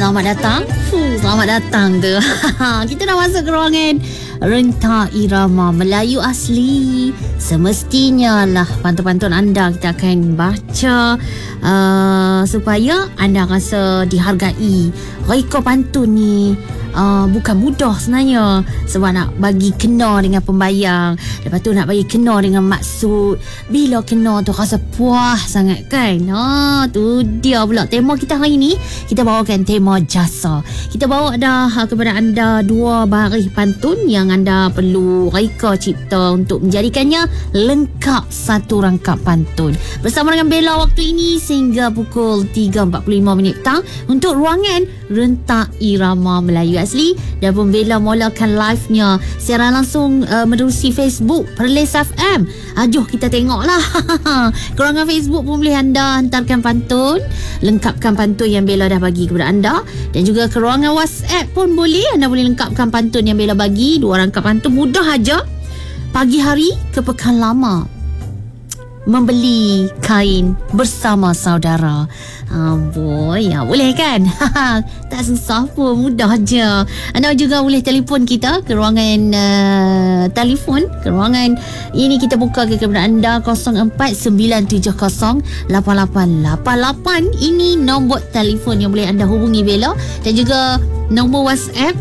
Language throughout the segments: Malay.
selamat datang. Selamat datang tu. Kita dah masuk ke ruangan Renta Irama Melayu Asli. Semestinya lah pantun-pantun anda kita akan baca supaya anda rasa dihargai. Reka pantun ni bukan mudah sebenarnya, sebab nak bagi kena dengan pembayang, lepas tu nak bagi kena dengan maksud. Bila kena tu rasa puas sangat kan. Tu dia pula tema kita hari ni. Kita bawakan tema jasa. Kita bawa dah kepada anda dua baris pantun yang anda perlu reka cipta untuk menjadikannya lengkap satu rangkap pantun. Bersama dengan Bella waktu ini sehingga pukul 3.45 petang untuk ruangan Renta Irama Melayu Asli. Dan pun Bella mulakan live-nya siaran langsung menerusi Facebook Perlis FM. Jom kita tengoklah. Ke ruangan Facebook pun boleh anda hantarkan pantun, lengkapkan pantun yang Bella dah bagi kepada anda. Dan juga ke ruangan WhatsApp pun boleh, anda boleh lengkapkan pantun yang Bella bagi. 2 rangkap pantun mudah aja. Pagi hari ke Pekan Lama, membeli kain bersama saudara. Boy, ya, boleh kan? Tak susah pun, mudah je. Anda juga boleh telefon kita ke ruangan telefon. Ke ruangan ini kita buka kepada anda 0497088888. Ini nombor telefon yang boleh anda hubungi Bella. Dan juga nombor WhatsApp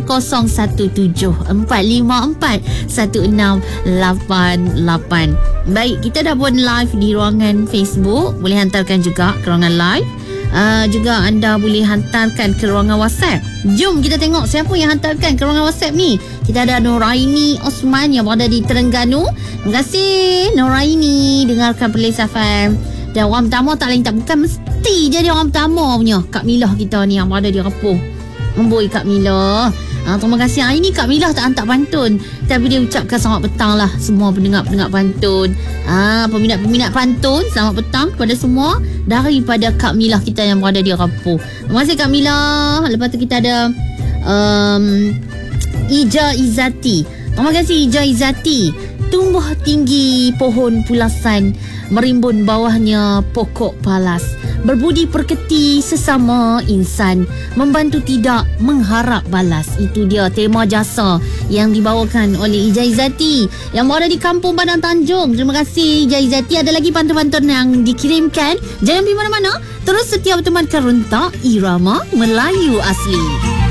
0174541688. Baik, kita dah pun live di ruangan Facebook. Boleh hantarkan juga ke ruangan live. Juga anda boleh hantarkan ke ruangan WhatsApp. Jom kita tengok siapa yang hantarkan ke ruangan WhatsApp ni. Kita ada Noraini Osman yang berada di Terengganu. Terima kasih Noraini, dengarkan Perlis FM. Dan orang pertama tak lain tak bukan, mesti jadi orang pertama punya Kak Milah kita ni yang berada di Rapuh. Amboi Kak Milah. Terima kasih. Hari ni Kak Milah tak hantar pantun, tapi dia ucapkan selamat petang lah semua pendengar-pendengar pantun. Peminat-peminat pantun, selamat petang kepada semua daripada Kak Milah kita yang berada di Rapuh. Terima kasih Kak Milah. Lepas tu kita ada Ija Izzati. Terima kasih Ija Izzati. Tumbuh tinggi pohon pulasan, merimbun bawahnya pokok palas. Berbudi perketi sesama insan, membantu tidak mengharap balas. Itu dia tema jasa yang dibawakan oleh Ija Izzati yang berada di Kampung Padang Tanjung. Terima kasih Ija Izzati. Ada lagi pantun-pantun yang dikirimkan. Jangan pergi mana-mana, terus setia bertemankan Renta Irama Melayu Asli.